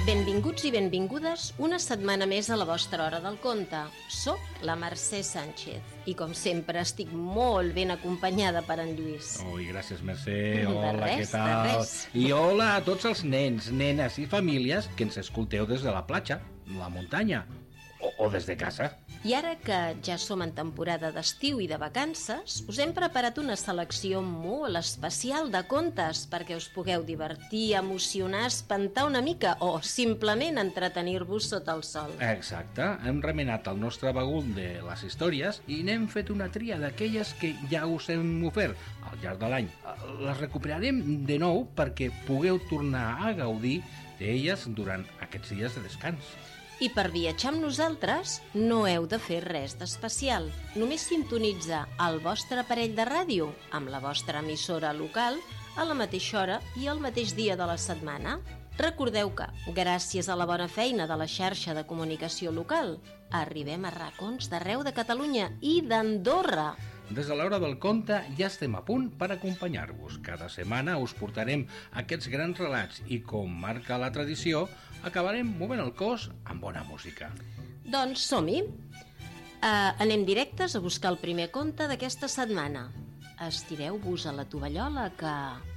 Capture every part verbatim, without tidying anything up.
Benvinguts i benvingudes una setmana més a la vostra hora del conte. Soc la Mercè Sánchez i, com sempre, estic molt ben acompanyada per en Lluís. Ui, gràcies, Mercè. Hola, de res, què tal? De res. I hola a tots els nens, nenes i famílies que ens escolteu des de la platja, la muntanya o, o des de casa. I ara que ja som en temporada d'estiu i de vacances, us hem preparat una selecció molt especial de contes perquè us pugueu divertir, emocionar, espantar una mica o simplement entretenir-vos sota el sol. Exacte, hem remenat el nostre bagul de les històries i n'hem fet una tria d'aquelles que ja us hem ofert al llarg de l'any. Les recuperarem de nou perquè pugueu tornar a gaudir d'elles durant aquests dies de descans. I per viatjar amb nosaltres no heu de fer res d'especial. Només sintonitza el vostre aparell de ràdio amb la vostra emissora local a la mateixa hora i el mateix dia de la setmana. Recordeu que, gràcies a la bona feina de la xarxa de comunicació local, arribem a racons d'arreu de Catalunya i d'Andorra. Des de l'hora del conte ja estem a punt per acompanyar-vos. Cada setmana us portarem aquests grans relats i, com marca la tradició, acabarem movent el cos amb bona música. Doncs som-hi. Uh, anem directes a buscar el primer conte d'aquesta setmana. Estireu-vos a la tovallola que...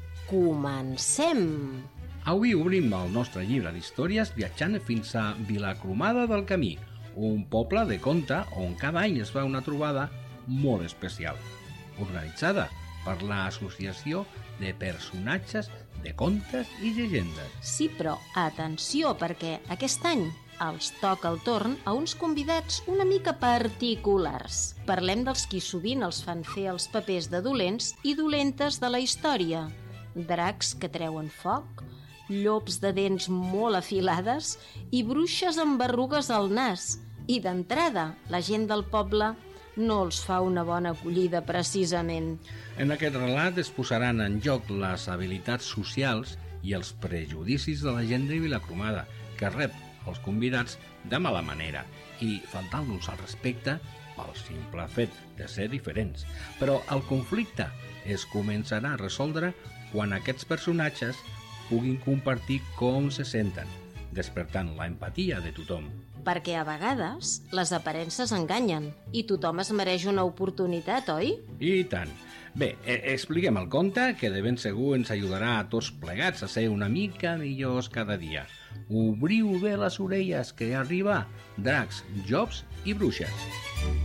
Comencem! Avui obrim el nostre llibre d'històries viatjant fins a Vilacromada del Camí, un poble de conte on cada any es fa una trobada molt especial, organitzada per l'Associació de Personatges de Contes i Llegendes. Sí, però atenció, perquè aquest any els toca el torn a uns convidats una mica particulars. Parlem dels qui sovint els fan fer els papers de dolents i dolentes de la història. Dracs que treuen foc, llops de dents molt afilades i bruixes amb berrugues al nas. I d'entrada, la gent del poble no els fa una bona acollida precisament. En aquest relat es posaran en joc les habilitats socials i els prejudicis de la gent de Vilacromada, que rep els convidats de mala manera i faltant-los al respecte pel simple fet de ser diferents. Però el conflicte es començarà a resoldre quan aquests personatges puguin compartir com se senten, despertant la empatia de tothom. Perquè a vegades les aparences enganyen i tothom es mereix una oportunitat, oi? I tant. Bé, eh, expliquem el conte, que de ben segur ens ajudarà a tots plegats a ser una mica millors cada dia. Obriu bé les orelles, que arriba Dracs, Llops i Bruixes.